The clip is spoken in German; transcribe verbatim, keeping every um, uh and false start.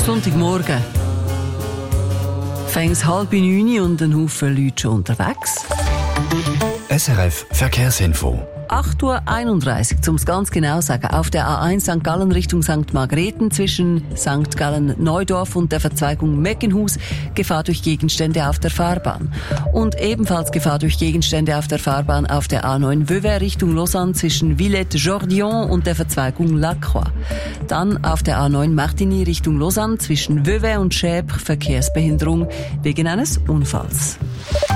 Sonntagmorgen. Fängt halb neun und ein Haufen Leute schon unterwegs. S R F Verkehrsinfo. acht Uhr einunddreißig, um es ganz genau zu sagen, auf der A eins Sankt Gallen Richtung Sankt Margrethen zwischen Sankt Gallen Neudorf und der Verzweigung Meckenhus Gefahr durch Gegenstände auf der Fahrbahn. Und ebenfalls Gefahr durch Gegenstände auf der Fahrbahn auf der A neun Vevey Richtung Lausanne zwischen Villette-Jordion und der Verzweigung Lacroix. Dann auf der A neun Martigny Richtung Lausanne zwischen Vevey und Schäbre Verkehrsbehinderung wegen eines Unfalls.